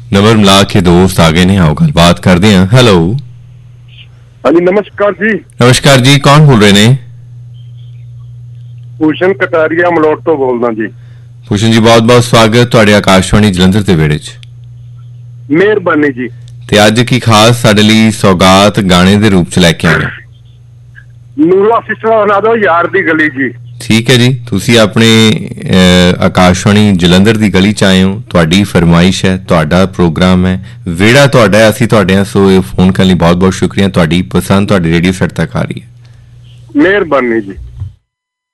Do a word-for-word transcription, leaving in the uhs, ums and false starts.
Number ਮਿਲਾ ਕੇ ਦੋਸਤ ਆ ਗਏ ਨੇ, ਆਓ ਗੱਲਬਾਤ ਕਰਦੇ ਹਾਂ। ਹੈਲੋ, ਹਾਂਜੀ ਨਮਸਕਾਰ ਜੀ। ਨਮਸਕਾਰ ਜੀ, ਕੌਣ ਬੋਲ ਰਹੇ ਨੇ? ਭੂਸ਼ਣ ਕਟਾਰੀਆ ਮਲੋਟ ਤੋਂ ਬੋਲਦਾ ਜੀ। ਭੂਸ਼ਣ ਜੀ, ਬਹੁਤ ਬਹੁਤ ਸਵਾਗਤ ਤੁਹਾਡੇ ਆਕਾਸ਼ਵਾਣੀ ਜਲੰਧਰ ਦੇ ਵਿਹੜੇ 'ਚ। ਮਿਹਰਬਾਨੀ ਜੀ। ਤੇ ਅੱਜ ਕੀ ਖਾਸ ਸਾਡੇ ਲਈ ਸੌਗਾਤ ਗਾਣੇ ਦੇ ਰੂਪ 'ਚ ਲੈ ਕੇ ਆਏ? ਨੂਰਾ ਸਿਸਟਰ ਬਣਾ ਦਿਓ ਯਾਰ ਦੀ ਗਲੀ ਜੀ। ਠੀਕ ਹੈ ਜੀ, ਤੁਸੀਂ ਆਪਣੇ ਆਕਾਸ਼ਵਾਣੀ ਜਲੰਧਰ ਦੀ ਗਲੀ 'ਚ ਆਏ ਹੋ, ਤੁਹਾਡੀ ਫਰਮਾਇਸ਼ ਹੈ, ਤੁਹਾਡਾ ਪ੍ਰੋਗਰਾਮ ਹੈ, ਵਿਹੜਾ ਤੁਹਾਡਾ ਹੈ, ਅਸੀਂ ਤੁਹਾਡੇ ਹਾਂ। ਸੋ ਇਹ ਫੋਨ ਕਰਨ ਲਈ ਬਹੁਤ ਬਹੁਤ ਸ਼ੁਕਰੀਆ। ਤੁਹਾਡੀ ਪਸੰਦ ਤੁਹਾਡੇ ਰੇਡੀਓ ਸੈੱਟ ਤੱਕ ਆ ਰਹੀ ਹੈ। ਮਿਹਰਬਾਨੀ ਜੀ।